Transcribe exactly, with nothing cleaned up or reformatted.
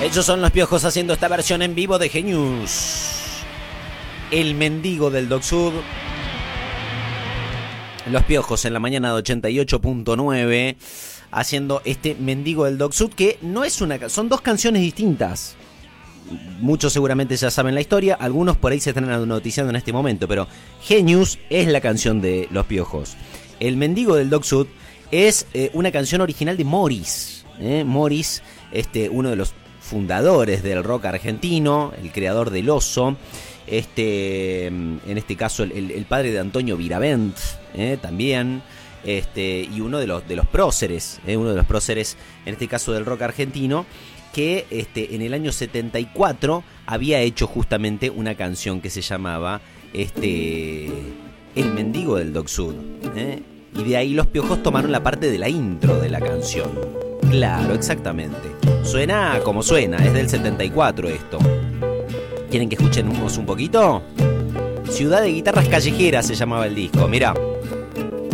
Ellos son los Piojos haciendo esta versión en vivo de Genius. El mendigo del Doc Sud. Los Piojos en la mañana de ochenta y ocho punto nueve haciendo este mendigo del Doc Sud, que no es una... Son dos canciones distintas. Muchos seguramente ya saben la historia, algunos por ahí se están noticiando en este momento, pero Genius es la canción de Los Piojos. El mendigo del Doc Sud es eh, una canción original de Morris. ¿eh? Morris, este, uno de los fundadores del rock argentino, el creador del Oso, este, en este caso el, el, el padre de Antonio Viravent, ¿eh? también, este, y uno de los, de los próceres, ¿eh? uno de los próceres, en este caso del rock argentino, que este, en el año setenta y cuatro había hecho justamente una canción que se llamaba este, El mendigo del Doc Sud. ¿eh? Y de ahí Los Piojos tomaron la parte de la intro de la canción. Claro, exactamente. Suena como suena, es del setenta y cuatro esto. ¿Quieren que escuchemos un poquito? Ciudad de Guitarras Callejeras se llamaba el disco, mirá.